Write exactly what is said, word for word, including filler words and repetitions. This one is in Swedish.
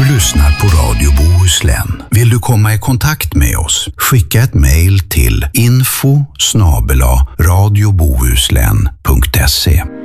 Du lyssnar på Radio Bohuslän. Vill du komma i kontakt med oss? Skicka ett mejl till info snabel-a radiobohuslän punkt se.